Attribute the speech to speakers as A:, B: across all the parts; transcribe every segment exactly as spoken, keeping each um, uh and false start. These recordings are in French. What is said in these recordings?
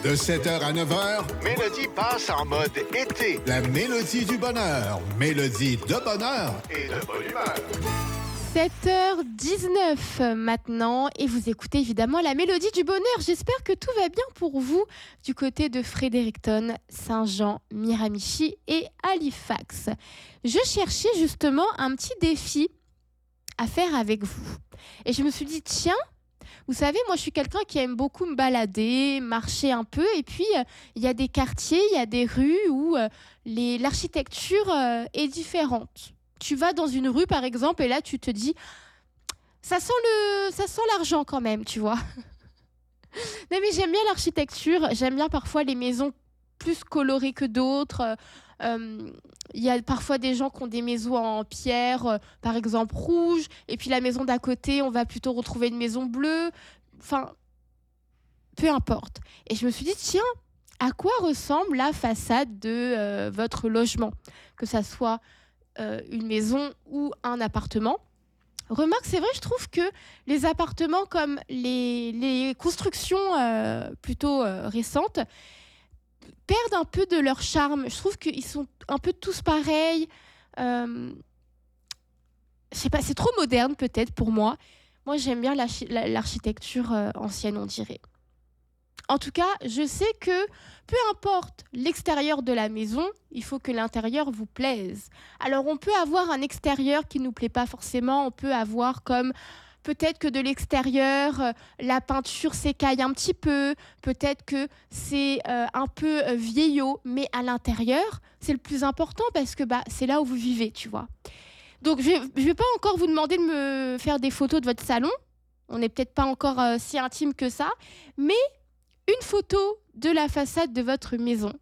A: De sept heures à neuf heures,
B: Mélodie passe en mode été.
A: la mélodie du bonheur. Mélodie de bonheur et de bonne humeur.
C: sept heures dix-neuf maintenant et vous écoutez évidemment la mélodie du bonheur. J'espère que tout va bien pour vous du côté de Fredericton, Saint-Jean, Miramichi et Halifax. Je cherchais justement un petit défi à faire avec vous. Et je me suis dit, tiens, vous savez, moi je suis quelqu'un qui aime beaucoup me balader, marcher un peu. Et puis, euh, il y a des quartiers, il y a des rues où euh, les, l'architecture euh, est différente. Tu vas dans une rue, par exemple, et là, tu te dis, ça sent, le, ça sent l'argent quand même, tu vois. Non, mais j'aime bien l'architecture. J'aime bien parfois les maisons plus colorées que d'autres. Il euh, y a parfois des gens qui ont des maisons en pierre, euh, par exemple rouge. Et puis la maison d'à côté, on va plutôt retrouver une maison bleue. Enfin, peu importe. Et je me suis dit, tiens, à quoi ressemble la façade de euh, votre logement ? Que ça soit euh, une maison ou un appartement. Remarque, c'est vrai, je trouve que les appartements comme les, les constructions euh, plutôt euh, récentes perdent un peu de leur charme. Je trouve qu'ils sont un peu tous pareils. Euh, je sais pas, c'est trop moderne peut-être pour moi. Moi, j'aime bien l'archi- l'architecture euh, ancienne, on dirait. En tout cas, je sais que peu importe l'extérieur de la maison, il faut que l'intérieur vous plaise. Alors, on peut avoir un extérieur qui ne nous plaît pas forcément. On peut avoir comme peut-être que de l'extérieur, euh, la peinture s'écaille un petit peu. Peut-être que c'est euh, un peu euh, vieillot. Mais à l'intérieur, c'est le plus important parce que bah, c'est là où vous vivez, tu vois. Donc, je ne vais pas encore vous demander de me faire des photos de votre salon. On n'est peut-être pas encore euh, si intime que ça. Mais une photo de la façade de votre maison.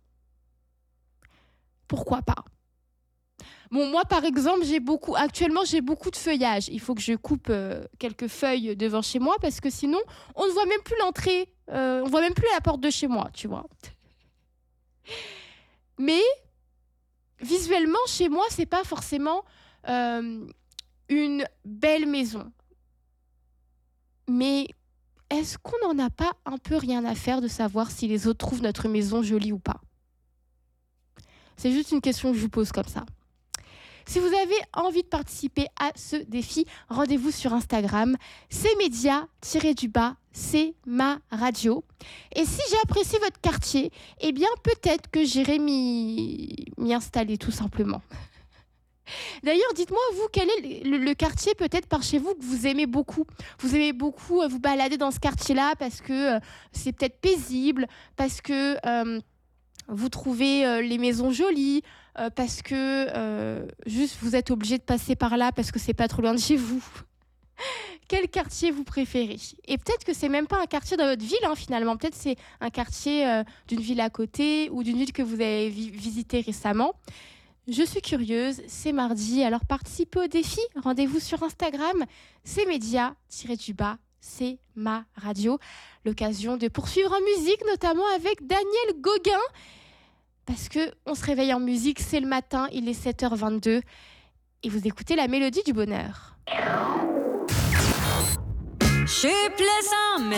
C: Pourquoi pas ? Bon, moi, par exemple, j'ai beaucoup, actuellement, j'ai beaucoup de feuillage. Il faut que je coupe euh, quelques feuilles devant chez moi parce que sinon, on ne voit même plus l'entrée. Euh, on ne voit même plus la porte de chez moi, tu vois. Mais, visuellement, chez moi, c'est pas forcément euh, une belle maison. Mais est-ce qu'on n'en a pas un peu rien à faire de savoir si les autres trouvent notre maison jolie ou pas ? C'est juste une question que je vous pose comme ça. Si vous avez envie de participer à ce défi, rendez-vous sur Instagram, c'est média-du-bas, c'est ma radio. Et si j'apprécie votre quartier, eh bien peut-être que j'irai m'y, m'y installer tout simplement. D'ailleurs, dites-moi, vous, quel est le, le quartier peut-être par chez vous que vous aimez beaucoup ? Vous aimez beaucoup euh, vous balader dans ce quartier-là parce que euh, c'est peut-être paisible, parce que euh, vous trouvez euh, les maisons jolies, euh, parce que euh, juste vous êtes obligé de passer par là parce que c'est pas trop loin de chez vous. Quel quartier vous préférez ? Et peut-être que c'est même pas un quartier dans votre ville, hein, finalement. Peut-être c'est un quartier euh, d'une ville à côté ou d'une ville que vous avez vi- visitée récemment. Je suis curieuse, c'est mardi, alors participez au défi, rendez-vous sur Instagram, c'est média-du-bas, c'est ma radio. L'occasion de poursuivre en musique, notamment avec Daniel Gauguin, parce qu'on se réveille en musique, c'est le matin, il est sept heures vingt-deux, et vous écoutez la mélodie du bonheur.
D: Je suis plaisant, mais